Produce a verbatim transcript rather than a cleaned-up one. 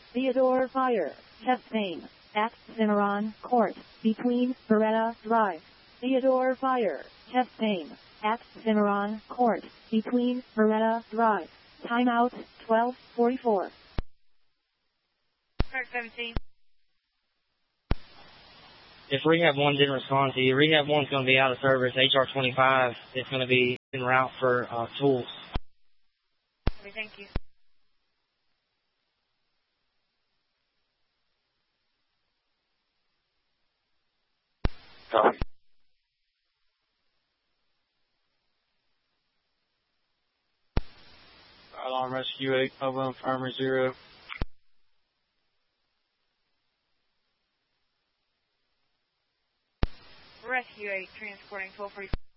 Theodore Fire. Test name. At Cimarron Court. Between Beretta Drive. Theodore Fire. Test name. At Cimarron Court. Between Beretta Drive. Timeout twelve forty-four. Park seventeen. If Rehab one didn't respond to you, Rehab one's going to be out of service. H R twenty-five is going to be en route for uh, tools. Okay, thank you. Copy. Alarm Rescue eight, over Infirmary zero. Rescue eight, transporting twelve forty-five.